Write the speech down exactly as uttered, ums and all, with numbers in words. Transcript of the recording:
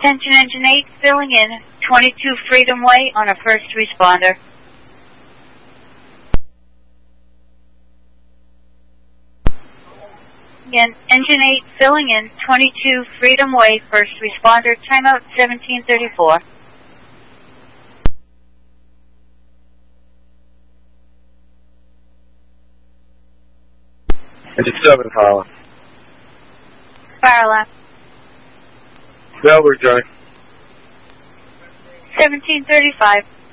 Attention Engine eight, filling in twenty-two Freedom Way on a first responder. Again, Engine eight, filling in twenty-two Freedom Way, first responder, timeout seventeen thirty-four. Engine seven, Harlan. Fire lap. Bell, we're joining. seventeen thirty-five.